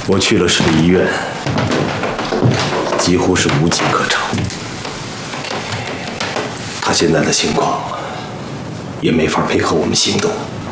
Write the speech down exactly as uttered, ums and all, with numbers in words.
我去了市里医院，几乎是无计可乘。他现在的情况也没法配合我们行动。